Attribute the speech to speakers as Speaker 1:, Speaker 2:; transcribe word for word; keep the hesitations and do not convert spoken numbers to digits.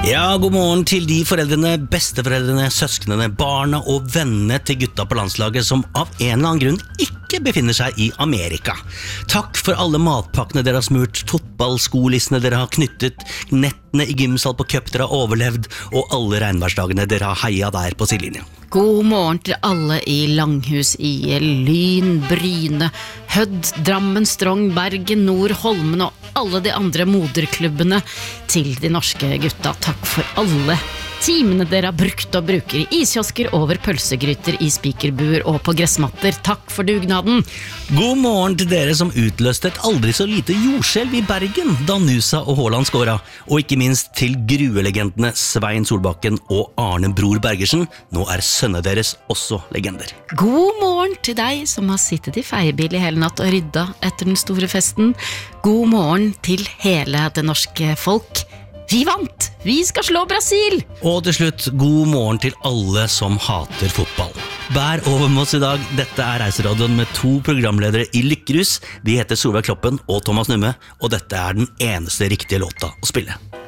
Speaker 1: Ja, god morgen til de foreldrene, besteforeldrene, søsknene, barna og vennene til gutta på landslaget som av en eller annen grunn ikke befinner seg i Amerika. Takk for alle matpakkene dere har smurt, fotballskolissene dere har knyttet, nettene i gymsal på cup dere har overlevd, og alle regnværsdagene dere har heia der på sidelinjen.
Speaker 2: God morgen til alle i Langhus, I L, Lyn, Bryne, Hødd, Drammen, Strong, Bergen, Nord, Holmen og alle de andre moderklubbene til de norske gutta. Takk for alle timene dere har brukt og bruker I iskiosker, over pølsegryter, I spikerbuer og på gressmatter. Takk for dugnaden.
Speaker 1: God morgen til dere som utløste et aldri så lite jordskjelv I Bergen da Nusa og Haaland skåra, og ikke minst til gruelegendene Svein Solbakken og Arne Bror Bergersen. Nå er sønnene deres også legender.
Speaker 2: God morgen til deg som har sittet I feiebil I hele natt og rydda etter den store festen. God morgen til hele det norske folk. Vi vant! Vi skal slå Brasil!
Speaker 1: Og til slutt, god morgen til alle som hater fotball. Bær over med oss I dag. Dette er Reiseradioen med to programledere I Lykkerus. De heter Solveig Kloppen og Thomas Numme, og dette er den eneste riktige låta å spille.